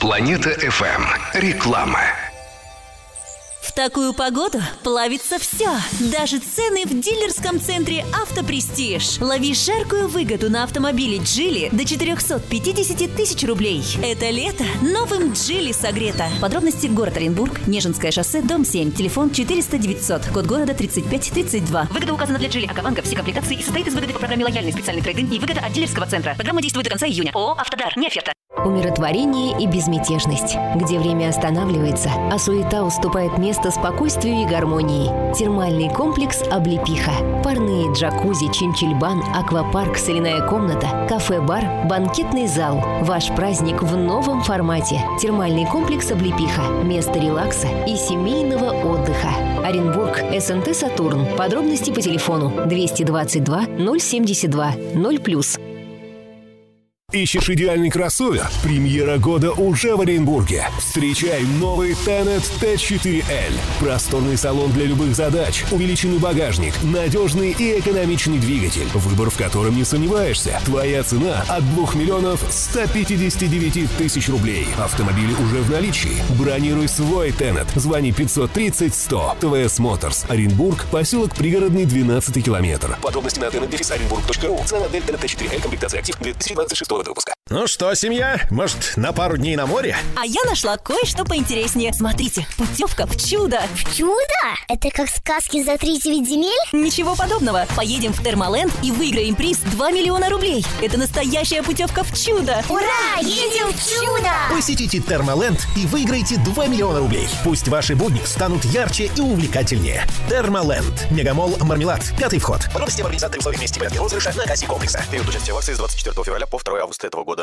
Планета FM. Реклама. В такую погоду плавится все, даже цены в дилерском центре «Автопрестиж». Лови жаркую выгоду на автомобиле «Джили» до 450 тысяч рублей. Это лето новым «Джили» согрето. Подробности: город Оренбург, Нежинское шоссе, дом 7, телефон 400-900, код города 3532. Выгода указана для «Джили», АК-банка, все комплектации и состоит из выгоды по программе «Лояльный специальный трейд-ин» и выгода от дилерского центра. Программа действует до конца июня. ООО «Автодар», не оферта. Умиротворение и безмятежность, где время останавливается, а суета уступает место спокойствию и гармонии. Термальный комплекс «Облепиха». Парные джакузи, чинчильбан, аквапарк, соляная комната, кафе-бар, банкетный зал. Ваш праздник в новом формате. Термальный комплекс «Облепиха». Место релакса и семейного отдыха. Оренбург, СНТ «Сатурн». Подробности по телефону 222 072 0+. Ищешь идеальный кроссовер? Премьера года уже в Оренбурге. Встречай новый Tenet T4L. Просторный салон для любых задач, увеличенный багажник, надежный и экономичный двигатель, выбор в котором не сомневаешься. Твоя цена от 2 миллионов 159 тысяч рублей. Автомобили уже в наличии. Бронируй свой Tenet. Звони 530 100. ТВС Моторс. Оренбург, поселок Пригородный, 12 километр. Подробности на tenet-orenburg.ru. Цена модель Tenet T4L, комплектация актив, 2026 выпуска. Ну что, семья, может, на пару дней на море? А я нашла кое-что поинтереснее. Смотрите, путевка в чудо. В чудо? Это как сказки за 39 земель? Ничего подобного. Поедем в Термоленд и выиграем приз 2 миллиона рублей. Это настоящая путевка в чудо. Ура! Едем в чудо! Посетите Термоленд и выиграйте 2 миллиона рублей. Пусть ваши будни станут ярче и увлекательнее. Термоленд. Мегамолл Мармелад. 5-й вход. Подробности в организаторе условий вместе порядка розыгрыша на кассе комплекса. Период участия в акции с 24 февраля по 2 августа этого года.